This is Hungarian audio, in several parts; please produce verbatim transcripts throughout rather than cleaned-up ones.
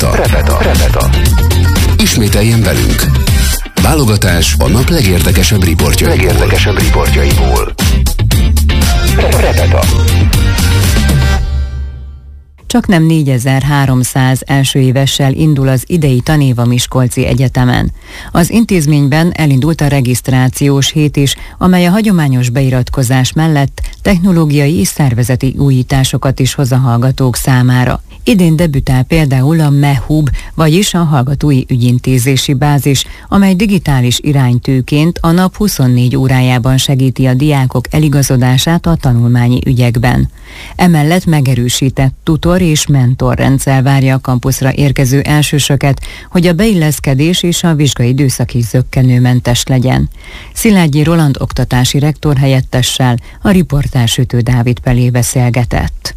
Repeta. Repeta. Repeta. Ismételjen velünk. Válogatás a nap legérdekesebb riportjaiból. Legérdekesebb riportjaiból. Repeta. Csaknem négyezer-háromszáz elsőévessel indul az idei tanév a Miskolci Egyetemen. Az intézményben elindult a regisztrációs hét is, amely a hagyományos beiratkozás mellett technológiai és szervezeti újításokat is hoz a hallgatók számára. Idén debütál például a MEHUB, vagyis a Hallgatói Ügyintézési Bázis, amely digitális iránytűként a nap huszonnégy órájában segíti a diákok eligazodását a tanulmányi ügyekben. Emellett megerősített tutor és mentorrendszer várja a kampuszra érkező elsősöket, hogy a beilleszkedés és a vizsgai időszak is zökkenőmentes legyen. Szilágyi Roland oktatási rektor helyettessel a riportár Sütő Dávid Pelé beszélgetett.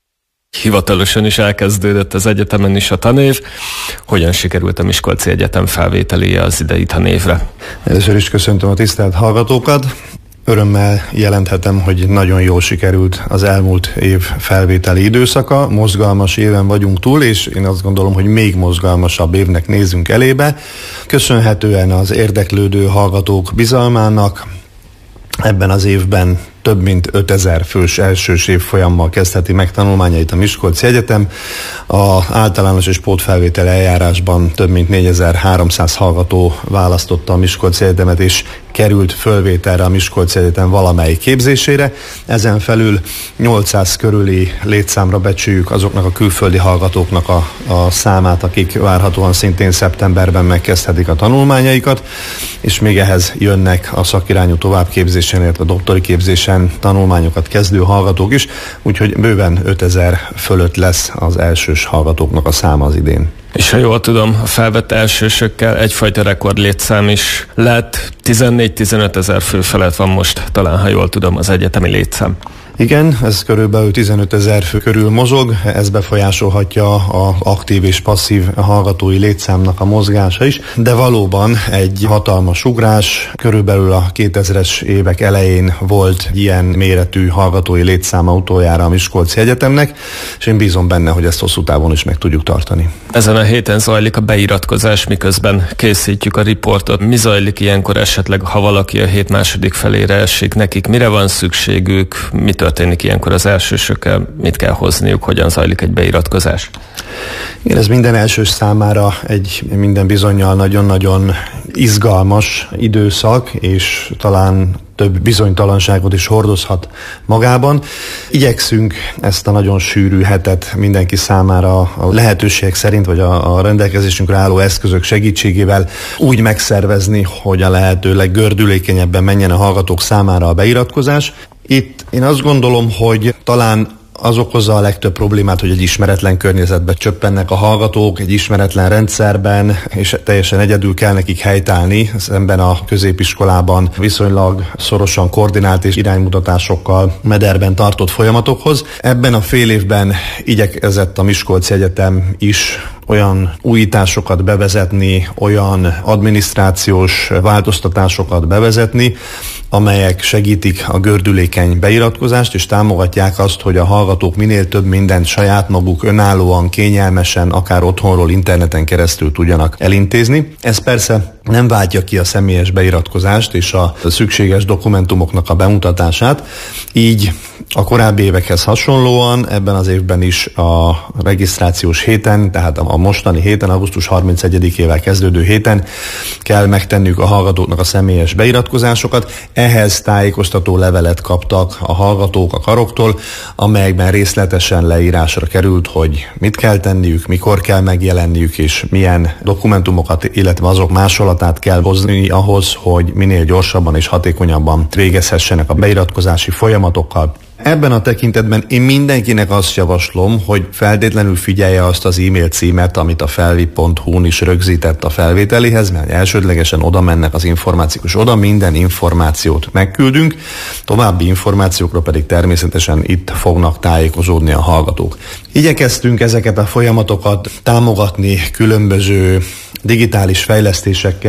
Hivatalosan is elkezdődött az egyetemen is a tanév. Hogyan sikerült a Miskolci Egyetem felvételéje az idei tanévre? Először is köszöntöm a tisztelt hallgatókat. Örömmel jelenthetem, hogy nagyon jól sikerült az elmúlt év felvételi időszaka. Mozgalmas éven vagyunk túl, és én azt gondolom, hogy még mozgalmasabb évnek nézünk elébe. Köszönhetően az érdeklődő hallgatók bizalmának ebben az évben több mint ötezer fős elsős évfolyammal kezdheti meg tanulmányait a Miskolci Egyetem. Az általános és pótfelvétel eljárásban több mint négyezer-háromszáz hallgató választotta a Miskolci Egyetemet, és került fölvételre a Miskolci Egyetem valamelyik képzésére. Ezen felül nyolcszáz körüli létszámra becsüljük azoknak a külföldi hallgatóknak a, a számát, akik várhatóan szintén szeptemberben megkezdhetik a tanulmányaikat, és még ehhez jönnek a szakirányú továbbképzésen, illetve a doktori képzésen tanulmányokat kezdő hallgatók is, úgyhogy bőven ötezer fölött lesz az elsős hallgatóknak a száma az idén. És ha jól tudom, a felvett elsősökkel egyfajta rekordlétszám is lett, tizennégy-tizenöt ezer fő felett van most, talán ha jól tudom, az egyetemi létszám. Igen, ez körülbelül tizenöt ezer fő körül mozog, ez befolyásolhatja az aktív és passzív hallgatói létszámnak a mozgása is, de valóban egy hatalmas ugrás, körülbelül a kétezres évek elején volt ilyen méretű hallgatói létszáma utoljára a Miskolci Egyetemnek, és én bízom benne, hogy ezt hosszú távon is meg tudjuk tartani. Ezen a héten zajlik a beiratkozás, miközben készítjük a riportot. Mi zajlik ilyenkor esetleg, ha valaki a hét második felére esik, nekik mire van szükségük, mit történik ilyenkor az elsősökkel, mit kell hozniuk, hogyan zajlik egy beiratkozás? Igen, ez minden elsős számára egy minden bizonnyal nagyon-nagyon izgalmas időszak, és talán több bizonytalanságot is hordozhat magában. Igyekszünk ezt a nagyon sűrű hetet mindenki számára a lehetőségek szerint, vagy a, a rendelkezésünkre álló eszközök segítségével úgy megszervezni, hogy a lehető leggördülékenyebben menjen a hallgatók számára a beiratkozás. Itt én azt gondolom, hogy talán az okozza a legtöbb problémát, hogy egy ismeretlen környezetbe csöppennek a hallgatók, egy ismeretlen rendszerben, és teljesen egyedül kell nekik helytállni, szemben a középiskolában viszonylag szorosan koordinált és iránymutatásokkal mederben tartott folyamatokhoz. Ebben a fél évben igyekezett a Miskolci Egyetem is olyan újításokat bevezetni, olyan adminisztrációs változtatásokat bevezetni, amelyek segítik a gördülékeny beiratkozást, és támogatják azt, hogy a hallgatók minél több mindent saját maguk önállóan, kényelmesen, akár otthonról, interneten keresztül tudjanak elintézni. Ez persze nem váltja ki a személyes beiratkozást és a szükséges dokumentumoknak a bemutatását, így a korábbi évekhez hasonlóan ebben az évben is a regisztrációs héten, tehát a mostani héten, augusztus harmincegyedikével kezdődő héten kell megtenniük a hallgatóknak a személyes beiratkozásokat. Ehhez tájékoztató levelet kaptak a hallgatók a karoktól, amelyekben részletesen leírásra került, hogy mit kell tenniük, mikor kell megjelenniük, és milyen dokumentumokat, illetve azok másolatát kell hozni ahhoz, hogy minél gyorsabban és hatékonyabban végezhessenek a beiratkozási folyamatokkal. Ebben a tekintetben én mindenkinek azt javaslom, hogy feltétlenül figyelje azt az e-mail címet, amit a felvi pont hu-n is rögzített a felvételihez, mert elsődlegesen oda mennek az információk, és oda minden információt megküldünk, további információkra pedig természetesen itt fognak tájékozódni a hallgatók. Igyekeztünk ezeket a folyamatokat támogatni különböző digitális fejlesztésekkel,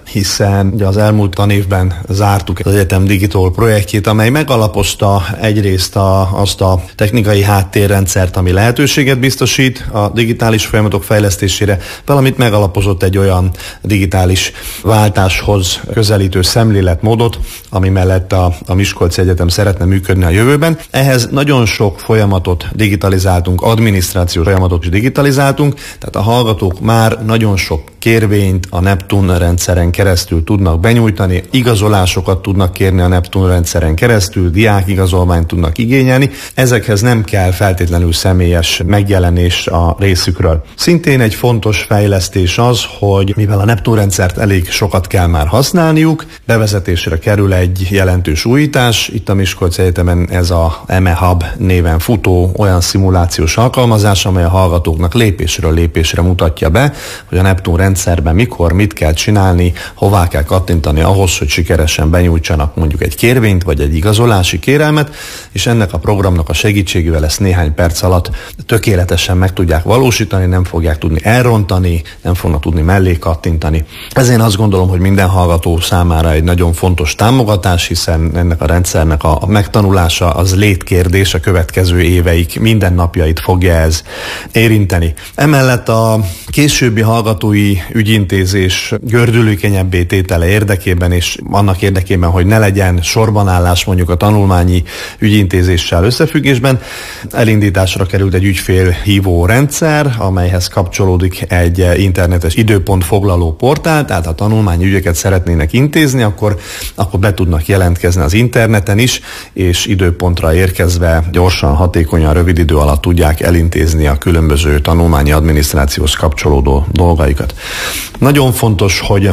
hiszen ugye az elmúlt tanévben zártuk az egyetem Digital projektjét, amely megalapozta egyrészt a, azt a technikai háttérrendszert, ami lehetőséget biztosít a digitális folyamatok fejlesztésére, valamint megalapozott egy olyan digitális váltáshoz közelítő szemléletmódot, ami mellett a, a Miskolci Egyetem szeretne működni a jövőben. Ehhez nagyon sok folyamatot digitalizáltunk, adminisztrációs folyamatot is digitalizáltunk, tehát a hallgatók már nagyon sok kérvényt a Neptun rendszeren keresztül tudnak benyújtani, igazolásokat tudnak kérni a Neptun rendszeren keresztül, diákigazolványt tudnak igényelni. Ezekhez nem kell feltétlenül személyes megjelenés a részükről. Szintén egy fontos fejlesztés az, hogy mivel a Neptun rendszert elég sokat kell már használniuk, bevezetésre kerül egy jelentős újítás. Itt a Miskolci Egyetemen ez a em e Hub néven futó olyan szimulációs alkalmazás, amely a hallgatóknak lépésről lépésre mutatja be, hogy a Neptun rendszerben mikor, mit kell csinálni, hová kell kattintani ahhoz, hogy sikeresen benyújtsanak mondjuk egy kérvényt, vagy egy igazolási kérelmet, és ennek a programnak a segítségével ezt néhány perc alatt tökéletesen meg tudják valósítani, nem fogják tudni elrontani, nem fognak tudni mellé kattintani. Ezért azt gondolom, hogy minden hallgató számára egy nagyon fontos támogatás, hiszen ennek a rendszernek a megtanulása az létkérdés, a következő éveik mindennapjait fogja ez érinteni. Emellett a későbbi hallgatói ügyintézés gördülékenyebbé tétele érdekében, és annak érdekében, hogy ne legyen sorbanállás mondjuk a tanulmányi ügyintézéssel összefüggésben, elindításra került egy ügyfélhívó rendszer, amelyhez kapcsolódik egy internetes időpontfoglaló portál, tehát ha tanulmányi ügyeket szeretnének intézni, akkor, akkor be tudnak jelentkezni az interneten is, és időpontra érkezve gyorsan, hatékonyan, rövid idő alatt tudják elintézni a különböző tanulmányi adminisztrációhoz kapcsolódó dolgaikat. Nagyon fontos, hogy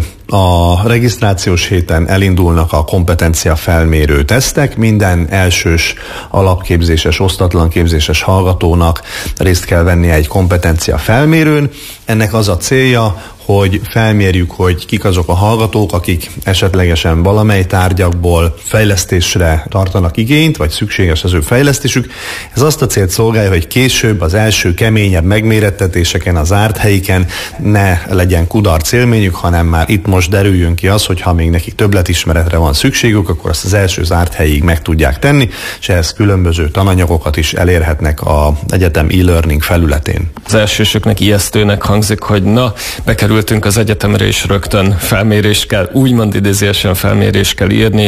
a regisztrációs héten elindulnak a kompetencia felmérő tesztek. Minden elsős alapképzéses, osztatlan képzéses hallgatónak részt kell vennie egy kompetencia felmérőn. Ennek az a célja, hogy felmérjük, hogy kik azok a hallgatók, akik esetlegesen valamely tárgyakból fejlesztésre tartanak igényt, vagy szükséges az ő fejlesztésük. Ez azt a célt szolgálja, hogy később az első keményebb megmérettetéseken, az zárt helyiken ne legyen kudarc élményük, hanem már itt most derüljön ki az, hogy ha még nekik többletismeretre van szükségük, akkor azt az első zárt helyig meg tudják tenni, és ehhez különböző tananyagokat is elérhetnek az egyetem e-learning felületén. Az elsősöknek ijesztőnek hangzik, hogy na, bekerültünk az egyetemre, és rögtön felmérést kell, úgymond idézőesen felmérést kell írni.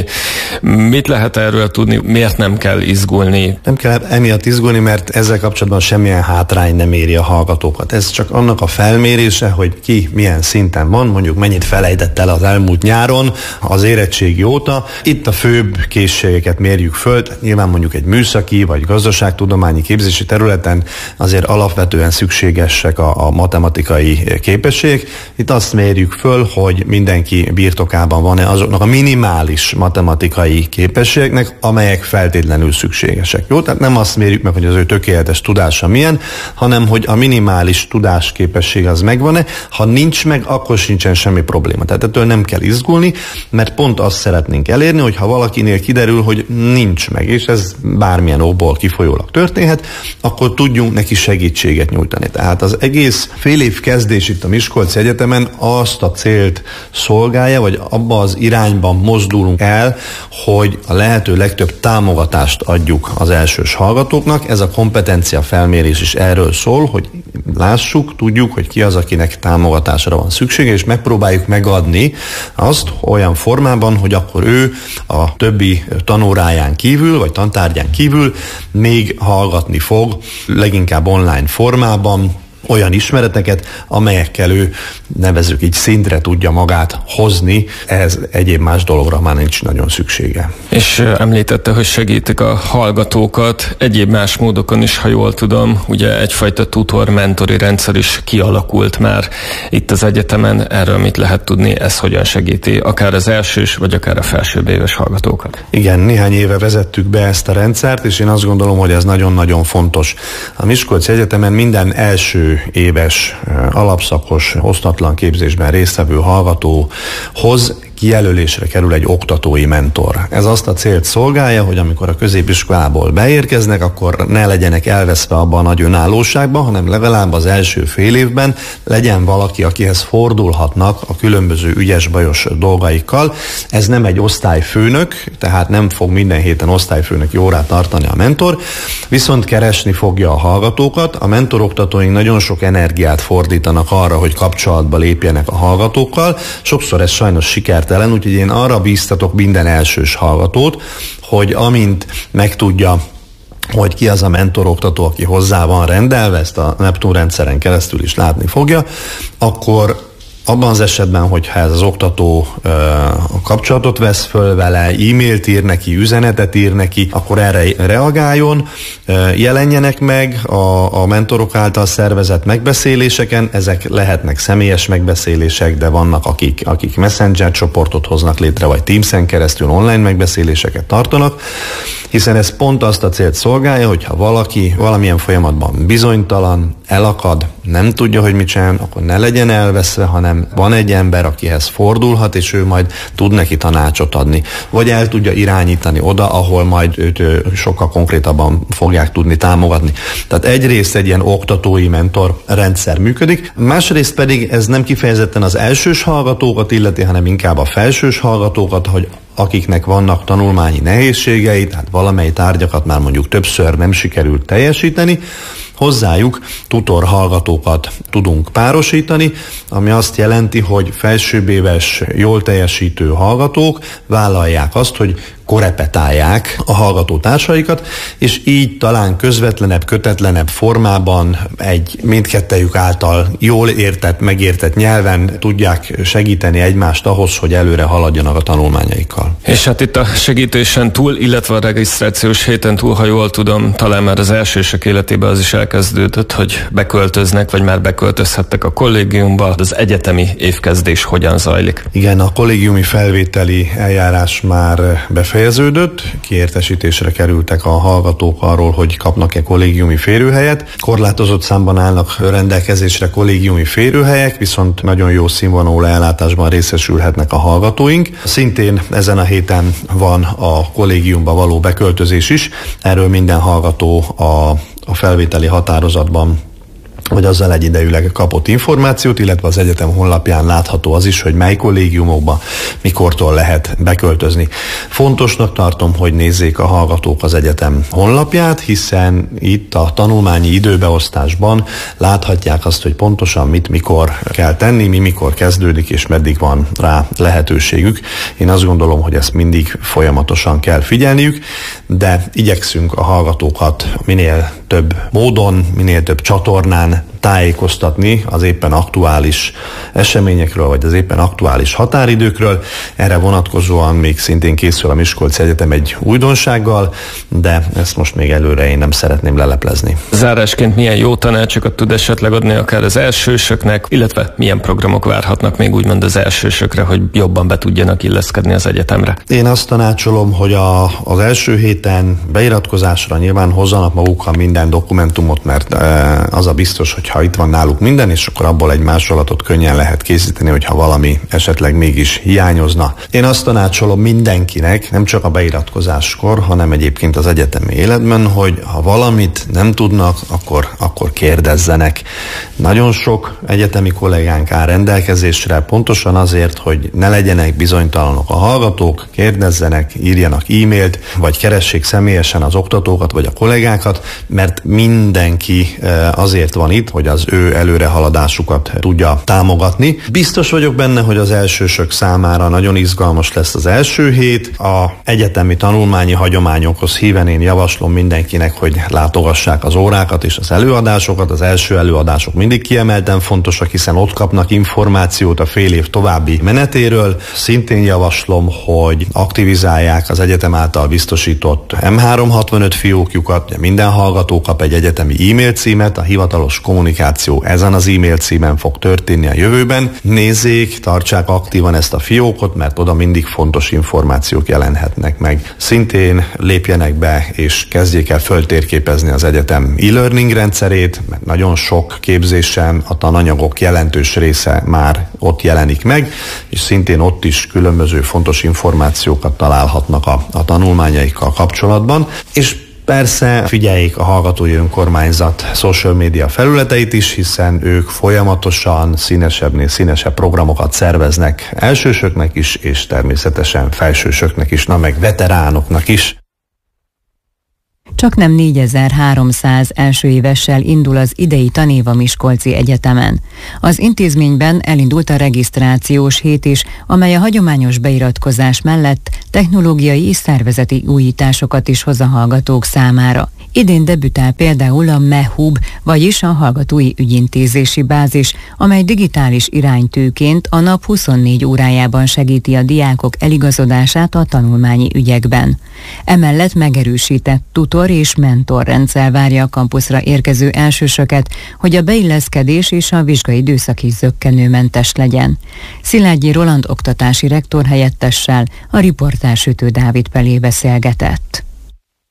Mit lehet erről tudni? Miért nem kell izgulni? Nem kell emiatt izgulni, mert ezzel kapcsolatban semmilyen hátrány nem éri a hallgatókat. Ez csak annak a felmérése, hogy ki milyen szinten van, mondjuk mennyit felejtett el az elmúlt nyáron, az érettségi óta. Itt a főbb készségeket mérjük föl, nyilván mondjuk egy műszaki vagy gazdaságtudományi képzési területen azért alapvetően szükségesek a, a matematikai képességek. Itt azt mérjük föl, hogy mindenki birtokában van-e azoknak a minimális matematikai képességeknek, amelyek feltétlenül szükségesek. Jó? Tehát nem azt mérjük meg, hogy az ő tökéletes tudása milyen, hanem hogy a minimális tudásképesség az megvan-e. Ha nincs meg, akkor sincsen semmi probléma. Tehát ettől nem kell izgulni, mert pont azt szeretnénk elérni, hogy ha valakinél kiderül, hogy nincs meg, és ez bármilyen okból kifolyólag történhet, akkor tudjunk neki segítséget nyújtani. Tehát az egész fél év kezdés itt a Miskolci Egyetemen azt a célt szolgálja, vagy abba az irányban mozdulunk el, hogy a lehető legtöbb támogatást adjuk az elsős hallgatóknak. Ez a kompetencia felmérés is erről szól, hogy lássuk, tudjuk, hogy ki az, akinek támogatásra van szüksége, és megpróbáljuk megadni azt olyan formában, hogy akkor ő a többi tanóráján kívül, vagy tantárgyán kívül még hallgatni fog, leginkább online formában, olyan ismereteket, amelyekkel ő, nevezzük így, szintre tudja magát hozni, ehhez egyéb más dologra már nincs nagyon szüksége. És említette, hogy segítik a hallgatókat egyéb más módokon is, ha jól tudom, ugye egyfajta tutor-mentori rendszer is kialakult már itt az egyetemen, erről mit lehet tudni, ez hogyan segíti akár az elsős, vagy akár a felsőbb éves hallgatókat? Igen, néhány éve vezettük be ezt a rendszert, és én azt gondolom, hogy ez nagyon-nagyon fontos. A Miskolci Egyetemen minden első éves alapszakos, osztatlan képzésben résztvevő hallgatóhoz kijelölésre kerül egy oktatói mentor. Ez azt a célt szolgálja, hogy amikor a középiskolából beérkeznek, akkor ne legyenek elveszve abban a nagy önállóságban, hanem legalább az első fél évben legyen valaki, akihez fordulhatnak a különböző ügyes-bajos dolgaikkal. Ez nem egy osztályfőnök, tehát nem fog minden héten osztályfőnöki órát tartani a mentor, viszont keresni fogja a hallgatókat. A mentoroktatóink nagyon sok energiát fordítanak arra, hogy kapcsolatba lépjenek a hallgatókkal. Sokszor ez sajnos sikertelen, úgyhogy én arra bíztatok minden elsős hallgatót, hogy amint megtudja, hogy ki az a mentoroktató, aki hozzá van rendelve, ezt a Neptun rendszeren keresztül is látni fogja, akkor abban az esetben, hogyha ez az oktató ö, kapcsolatot vesz föl vele, e-mailt ír neki, üzenetet ír neki, akkor erre reagáljon, ö, jelenjenek meg a, a mentorok által szervezett megbeszéléseken, ezek lehetnek személyes megbeszélések, de vannak, akik, akik Messenger csoportot hoznak létre, vagy Teams-en keresztül online megbeszéléseket tartanak, hiszen ez pont azt a célt szolgálja, hogyha valaki valamilyen folyamatban bizonytalan, elakad, nem tudja, hogy mit csinál, akkor ne legyen elveszve, hanem van egy ember, akihez fordulhat, és ő majd tud neki tanácsot adni, vagy el tudja irányítani oda, ahol majd őt sokkal konkrétabban fogják tudni támogatni. Tehát egyrészt egy ilyen oktatói mentor rendszer működik, másrészt pedig ez nem kifejezetten az elsős hallgatókat illeti, hanem inkább a felsős hallgatókat, hogy akiknek vannak tanulmányi nehézségei, tehát valamely tárgyakat már mondjuk többször nem sikerült teljesíteni, hozzájuk tutor hallgatókat tudunk párosítani, ami azt jelenti, hogy felsőbbéves, jól teljesítő hallgatók vállalják azt, hogy korepetálják a hallgató társaikat, és így talán közvetlenebb, kötetlenebb formában egy mindkettejük által jól értett, megértett nyelven tudják segíteni egymást ahhoz, hogy előre haladjanak a tanulmányaikkal. És hát itt a segítésen túl, illetve a regisztrációs héten túl, ha jól tudom, talán már az elsősök életében az is elkezdődött, hogy beköltöznek, vagy már beköltözhettek a kollégiumba. Az egyetemi évkezdés hogyan zajlik? Igen, a kollégiumi felvételi eljárás már befejeződött. Befejeződött, kiértesítésre kerültek a hallgatók arról, hogy kapnak-e kollégiumi férőhelyet. Korlátozott számban állnak rendelkezésre kollégiumi férőhelyek, viszont nagyon jó színvonalú ellátásban részesülhetnek a hallgatóink. Szintén ezen a héten van a kollégiumba való beköltözés is. Erről minden hallgató a, a felvételi határozatban vagy azzal egyidejűleg kapott információt, illetve az egyetem honlapján látható az is, hogy mely kollégiumokba mikortól lehet beköltözni. Fontosnak tartom, hogy nézzék a hallgatók az egyetem honlapját, hiszen itt a tanulmányi időbeosztásban láthatják azt, hogy pontosan mit, mikor kell tenni, mi mikor kezdődik, és meddig van rá lehetőségük. Én azt gondolom, hogy ezt mindig folyamatosan kell figyelniük, de igyekszünk a hallgatókat minél több módon, minél több csatornán tájékoztatni az éppen aktuális eseményekről, vagy az éppen aktuális határidőkről. Erre vonatkozóan még szintén készül a Miskolci Egyetem egy újdonsággal, de ezt most még előre én nem szeretném leleplezni. Zárásként milyen jó tanácsokat tud esetleg adni akár az elsősöknek, illetve milyen programok várhatnak még úgymond az elsősökre, hogy jobban be tudjanak illeszkedni az egyetemre? Én azt tanácsolom, hogy a, az első héten beiratkozásra nyilván hozzanak magukkal minden dokumentumot, mert e, az a biztos, hogy ha itt van náluk minden, és akkor abból egy másolatot könnyen lehet készíteni, hogyha valami esetleg mégis hiányozna. Én azt tanácsolom mindenkinek, nem csak a beiratkozáskor, hanem egyébként az egyetemi életben, hogy ha valamit nem tudnak, akkor, akkor kérdezzenek. Nagyon sok egyetemi kollégánk áll rendelkezésre, pontosan azért, hogy ne legyenek bizonytalanok a hallgatók, kérdezzenek, írjanak e-mailt, vagy keressék személyesen az oktatókat, vagy a kollégákat, mert mindenki azért van itt, hogy az ő előrehaladásukat tudja támogatni. Biztos vagyok benne, hogy az elsősök számára nagyon izgalmas lesz az első hét. A egyetemi tanulmányi hagyományokhoz híven én javaslom mindenkinek, hogy látogassák az órákat és az előadásokat. Az első előadások mindig kiemelten fontosak, hiszen ott kapnak információt a fél év további menetéről. Szintén javaslom, hogy aktivizálják az egyetem által biztosított em háromszázhatvanöt fiókjukat. Minden hallgató kap egy egyetemi e-mail címet, a hivatalos kommunikáció kommunikáció ezen az e-mail címen fog történni a jövőben. Nézzék, tartsák aktívan ezt a fiókot, mert oda mindig fontos információk jelenhetnek meg. Szintén lépjenek be és kezdjék el föltérképezni az egyetem e-learning rendszerét, mert nagyon sok képzésen a tananyagok jelentős része már ott jelenik meg, és szintén ott is különböző fontos információkat találhatnak a, a tanulmányaikkal kapcsolatban, és persze figyeljék a Hallgatói Önkormányzat social média felületeit is, hiszen ők folyamatosan színesebbnél színesebb programokat szerveznek elsősöknek is, és természetesen felsősöknek is, na meg veteránoknak is. Csaknem négyezer-háromszáz elsőévessel indul az idei tanév a Miskolci Egyetemen. Az intézményben elindult a regisztrációs hét is, amely a hagyományos beiratkozás mellett technológiai és szervezeti újításokat is hoz a hallgatók számára. Idén debütál például a MEHUB, vagyis a Hallgatói Ügyintézési Bázis, amely digitális iránytűként a nap huszonnégy órájában segíti a diákok eligazodását a tanulmányi ügyekben. Emellett megerősített tutor és mentorrendszer várja a kampuszra érkező elsősöket, hogy a beilleszkedés és a vizsgai időszak is zökkenőmentes legyen. Szilágyi Roland oktatási rektor helyettessel a riportár Sütő Dávid Pelé beszélgetett.